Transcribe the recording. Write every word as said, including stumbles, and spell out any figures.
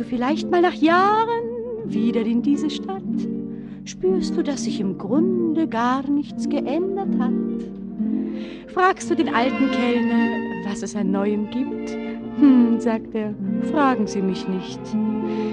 vielleicht mal nach Jahren wieder in diese Stadt? Spürst du, dass sich im Grunde gar nichts geändert hat? Fragst du den alten Kellner, was es an Neuem gibt? Hm, sagt er, fragen Sie mich nicht.